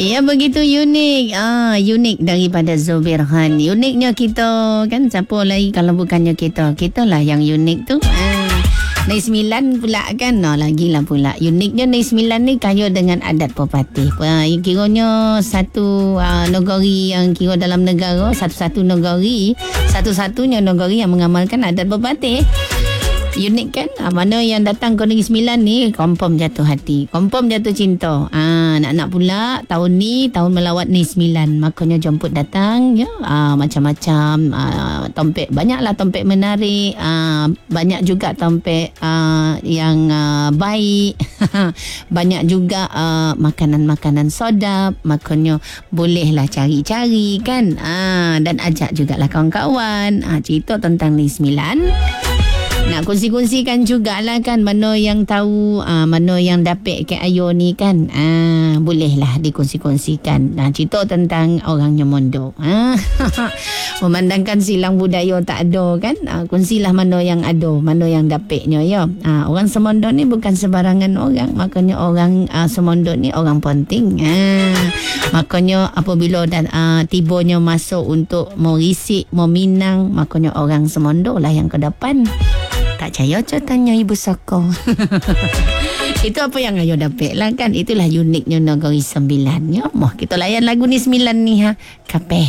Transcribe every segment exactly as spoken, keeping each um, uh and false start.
Ya, begitu unik. Ah, unik daripada Zubirhan. Uniknya kita kan, siapa lagi kalau bukannya kita. Kita lah yang unik tu. Ah. Negeri Sembilan pula kan. No, lagilah pula. Uniknya Negeri Sembilan ni kaya dengan adat pepatih. Uh, kiranya satu uh, negeri yang kira dalam negara, satu-satu negeri, satu-satunya negeri yang mengamalkan adat pepatih. Unik kan? Ha, mana yang datang ke Negeri Sembilan ni confirm jatuh hati, confirm jatuh cinta. Ah, ha, nak-nak pula tahun ni tahun melawat Negeri Sembilan, makanya jemput datang ya. Ha, macam-macam ha, tompek, banyaklah tompek menarik, ha, banyak juga tompek ha, yang ha, baik. Banyak juga ha, makanan-makanan sedap, makanya bolehlah cari-cari kan. Ha, dan ajak jugalah kawan-kawan ha, cerita tentang Negeri Sembilan. Nak kongsi-kongsikan jugalah kan, mana yang tahu, uh, mana yang dapat ke ayo ni kan. Uh, bolehlah dikongsi-kongsikan. Nah, cerita tentang orang Nyomondo. Uh, memandangkan silang budaya tak ada kan. Uh, kongsilah mana yang ada, mana yang dapatnya ya. Uh, orang Semondo ni bukan sebarangan orang. Makanya orang uh, Semondo ni orang penting. Uh, makanya apabila dan uh, tibanya masuk untuk merisik, meminang, makanya orang Semondo lah yang ke depan. Tak percaya, coba tanya Ibu Soko. Itu apa yang ayo dapat lah kan. Itulah uniknya Negeri Sembilan ya. Moh, kita layan lagu ni Sembilan ni ha. Kapeh.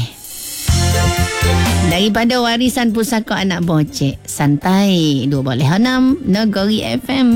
Daripada warisan pusaka anak bocek. Santai dua boleh enam Negeri F M.